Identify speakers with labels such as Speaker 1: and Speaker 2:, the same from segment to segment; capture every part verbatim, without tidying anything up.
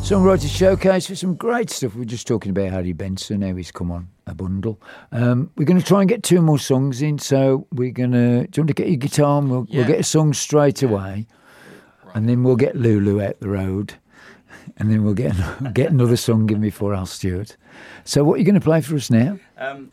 Speaker 1: Songwriter Showcase with some great stuff. We were just talking about Harry Benson, how he's come on a bundle. Um, we're going to try and get two more songs in, so we're going to... Do you want to get your guitar and we'll, yeah. we'll get a song straight yeah. away, right. and then we'll get Lulu out the road, and then we'll get, get another song in before Al Stewart. So what are you going to play for us now?
Speaker 2: Um,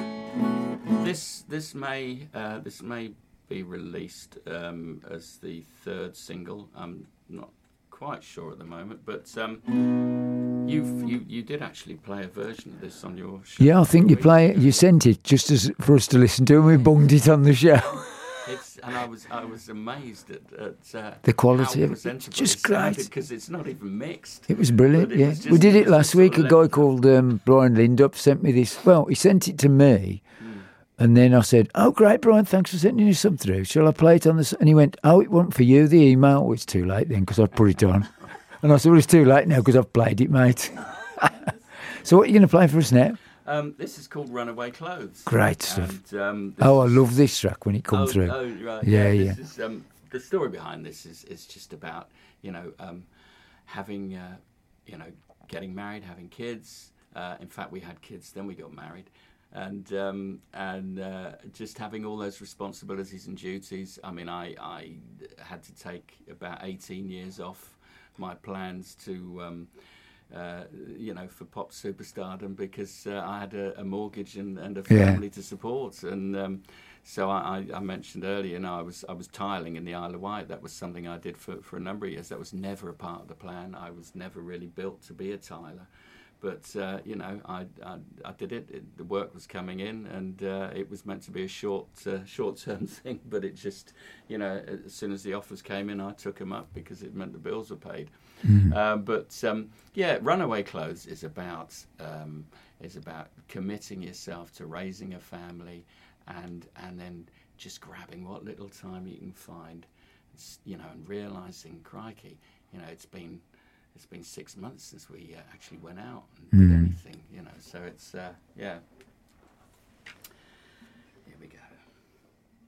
Speaker 2: this this may uh, this may be released um, as the third single. I'm not quite sure at the moment, but um, you've, you you did actually play a version of this on your show.
Speaker 1: Yeah, I think you play it. You sent it just as for us to listen to, and we bunged it on the show.
Speaker 2: It's, and I was I was amazed at, at uh,
Speaker 1: the quality
Speaker 2: of
Speaker 1: it. Just great,
Speaker 2: because it's not even mixed.
Speaker 1: It was brilliant.
Speaker 2: It
Speaker 1: yeah,
Speaker 2: was just,
Speaker 1: we did it,
Speaker 2: it
Speaker 1: last week. A guy called um, Brian Lindup sent me this. Well, he sent it to me. And then I said, "Oh, great, Brian, thanks for sending us something through. Shall I play it on this?" And he went, "Oh, it wasn't for you, the email." Oh, it's too late then, because I've put it on. And I said, "Well, it's too late now because I've played it, mate." So what are you going to play for us now?
Speaker 2: Um, this is called Runaway Clothes.
Speaker 1: Great stuff.
Speaker 2: And, um,
Speaker 1: oh, I love this track when it comes
Speaker 2: oh,
Speaker 1: through.
Speaker 2: Oh, right.
Speaker 1: Yeah,
Speaker 2: yeah.
Speaker 1: yeah.
Speaker 2: This is, um, the story behind this is, is just about, you know, um, having, uh, you know, getting married, having kids. Uh, in fact, we had kids, then we got married. And um, and uh, just having all those responsibilities and duties. I mean, I, I had to take about eighteen years off my plans to, um, uh, you know, for pop superstardom because uh, I had a, a mortgage and, and a family yeah. to support. And um, so I, I mentioned earlier, you know, I was I was tiling in the Isle of Wight. That was something I did for, for a number of years. That was never a part of the plan. I was never really built to be a tiler. But, uh, you know, I, I, I did it. it. The work was coming in, and uh, it was meant to be a short, uh, short-term thing. But it just, you know, as soon as the offers came in, I took them up because it meant the bills were paid. Mm. Uh, but, um, yeah, Runaway Clothes is about um, is about committing yourself to raising a family and and then just grabbing what little time you can find, you know, and realising, crikey, you know, it's been... It's been six months since we uh, actually went out and did mm. anything, you know. So it's, uh, yeah,